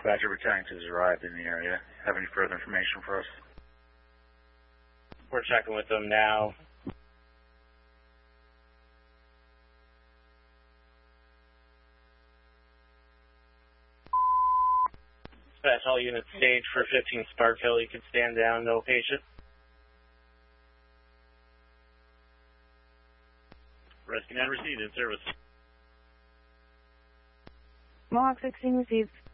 Dispatcher Lieutenant has arrived in the area. Have any further information for us? We're checking with them now. Dispatch, all units staged for 15 Spark Hill. You can stand down, no patient. Rescue 9 received, in service. Mohawk 16 received.